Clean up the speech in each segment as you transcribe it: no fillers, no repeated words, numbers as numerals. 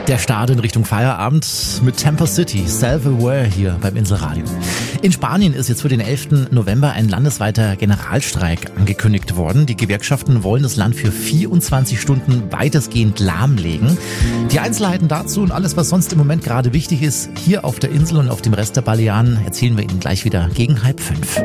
Der Start in Richtung Feierabend mit Tampa City, Self-Aware hier beim Inselradio. In Spanien ist jetzt für den 11. November ein landesweiter Generalstreik angekündigt worden. Die Gewerkschaften wollen das Land für 24 Stunden weitestgehend lahmlegen. Die Einzelheiten dazu und alles, was sonst im Moment gerade wichtig ist, hier auf der Insel und auf dem Rest der Balearen, erzählen wir Ihnen gleich wieder gegen 4:30.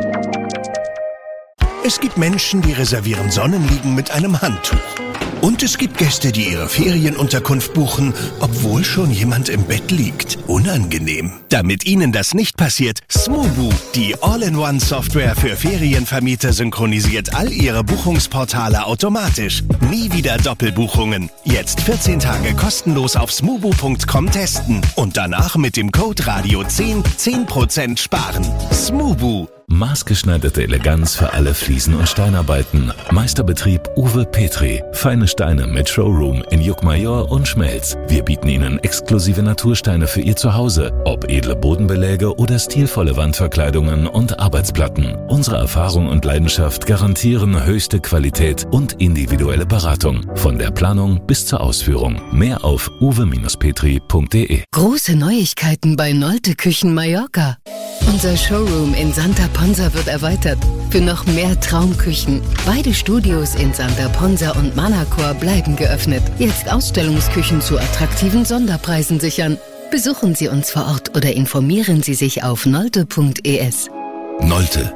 Es gibt Menschen, die reservieren Sonnenliegen mit einem Handtuch. Und es gibt Gäste, die ihre Ferienunterkunft buchen, obwohl schon jemand im Bett liegt. Unangenehm. Damit Ihnen das nicht passiert, Smoobu, die All-in-One-Software für Ferienvermieter, synchronisiert all Ihre Buchungsportale automatisch. Nie wieder Doppelbuchungen. Jetzt 14 Tage kostenlos auf smoobu.com testen. Und danach mit dem Code Radio10 10% sparen. Smoobu. Maßgeschneiderte Eleganz für alle Fliesen- und Steinarbeiten. Meisterbetrieb Uwe Petri. Feine Steine mit Showroom in Juckmajor und Schmelz. Wir bieten Ihnen exklusive Natursteine für Ihr Zuhause. Ob edle Bodenbeläge oder stilvolle Wandverkleidungen und Arbeitsplatten. Unsere Erfahrung und Leidenschaft garantieren höchste Qualität und individuelle Beratung. Von der Planung bis zur Ausführung. Mehr auf uwe-petri.de. Große Neuigkeiten bei Nolte Küchen Mallorca. Unser Showroom in Santa Ponsa wird erweitert für noch mehr Traumküchen. Beide Studios in Santa Ponsa und Manacor bleiben geöffnet. Jetzt Ausstellungsküchen zu attraktiven Sonderpreisen sichern. Besuchen Sie uns vor Ort oder informieren Sie sich auf nolte.es. Nolte.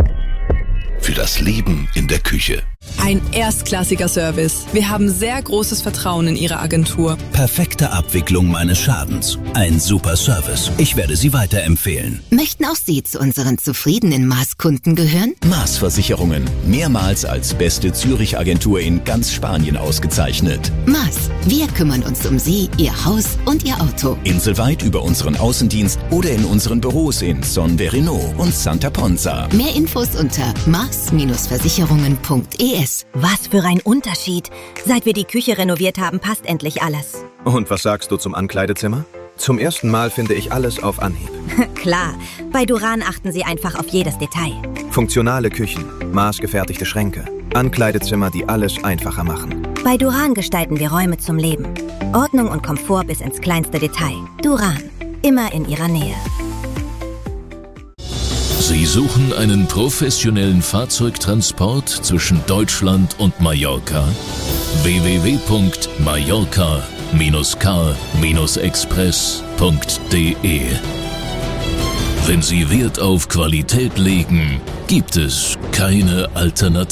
Für das Leben in der Küche. Ein erstklassiger Service. Wir haben sehr großes Vertrauen in Ihre Agentur. Perfekte Abwicklung meines Schadens. Ein super Service. Ich werde Sie weiterempfehlen. Möchten auch Sie zu unseren zufriedenen Maß-Kunden gehören? Maß Versicherungen. Mehrmals als beste Zürich-Agentur in ganz Spanien ausgezeichnet. Maß. Wir kümmern uns um Sie, Ihr Haus und Ihr Auto. Inselweit über unseren Außendienst oder in unseren Büros in Son Verino und Santa Ponsa. Mehr Infos unter maß-versicherungen.es. Was für ein Unterschied. Seit wir die Küche renoviert haben, passt endlich alles. Und was sagst du zum Ankleidezimmer? Zum ersten Mal finde ich alles auf Anhieb. Klar, bei Duran achten sie einfach auf jedes Detail. Funktionale Küchen, maßgefertigte Schränke, Ankleidezimmer, die alles einfacher machen. Bei Duran gestalten wir Räume zum Leben. Ordnung und Komfort bis ins kleinste Detail. Duran, immer in ihrer Nähe. Sie suchen einen professionellen Fahrzeugtransport zwischen Deutschland und Mallorca? www.mallorca-car-express.de. Wenn Sie Wert auf Qualität legen, gibt es keine Alternative.